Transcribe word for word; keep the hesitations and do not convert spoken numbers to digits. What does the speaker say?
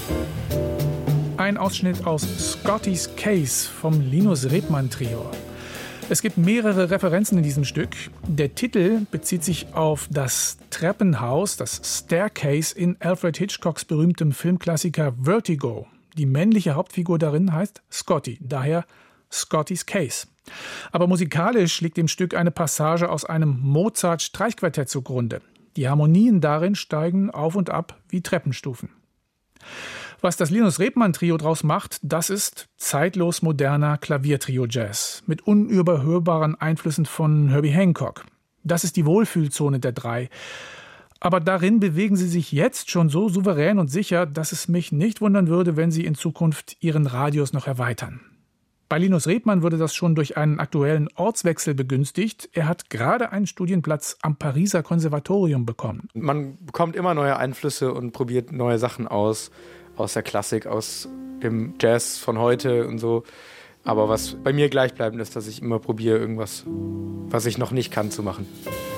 Ein Ausschnitt aus Scotty's Case vom Linus Rebmann Trio. Es gibt mehrere Referenzen in diesem Stück. Der Titel bezieht sich auf das Treppenhaus, das Staircase in Alfred Hitchcocks berühmtem Filmklassiker Vertigo. Die männliche Hauptfigur darin heißt Scotty, daher Scotty's Case. Aber musikalisch liegt dem Stück eine Passage aus einem Mozart-Streichquartett zugrunde. Die Harmonien darin steigen auf und ab wie Treppenstufen. Was das Linus Rebmann Trio draus macht, das ist zeitlos moderner Klaviertrio-Jazz mit unüberhörbaren Einflüssen von Herbie Hancock. Das ist die Wohlfühlzone der drei. Aber darin bewegen sie sich jetzt schon so souverän und sicher, dass es mich nicht wundern würde, wenn sie in Zukunft ihren Radius noch erweitern. Bei Linus Rebmann wurde das schon durch einen aktuellen Ortswechsel begünstigt. Er hat gerade einen Studienplatz am Pariser Konservatorium bekommen. Man bekommt immer neue Einflüsse und probiert neue Sachen aus. Aus der Klassik, aus dem Jazz von heute und so. Aber was bei mir gleichbleibend ist, dass ich immer probiere, irgendwas, was ich noch nicht kann, zu machen.